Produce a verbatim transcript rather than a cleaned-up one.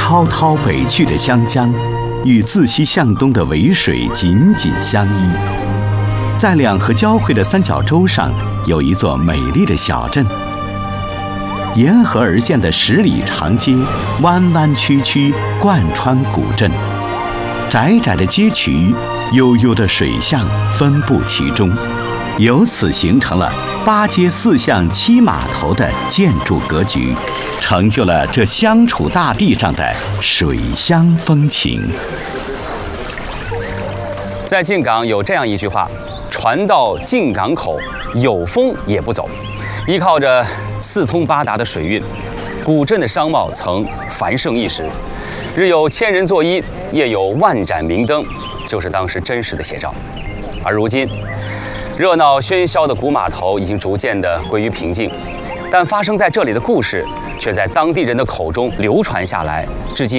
滔滔北去的湘江，与自西向东的渭水紧紧相依。在两河交汇的三角洲上，有一座美丽的小镇。沿河而建的十里长街，弯弯曲曲贯穿古镇。窄窄的街渠，悠悠的水巷分布其中，由此形成了八街四巷七码头的建筑格局，成就了这湘楚大地上的水乡风情。 在靖港有这样一句话：船到靖港口，有风也不走。依靠着四通八达的水运，古镇的商贸曾繁盛一时，日有千人作揖，夜有万盏明灯，就是当时真实的写照。而如今，热闹喧嚣的古码头已经逐渐的归于平静，但发生在这里的故事却在当地人的口中流传下来，至今